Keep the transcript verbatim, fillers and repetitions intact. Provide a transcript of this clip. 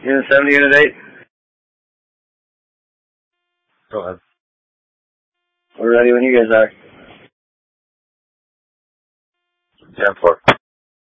Unit seventy, Unit eight. Go ahead. We're ready when you guys are. ten four.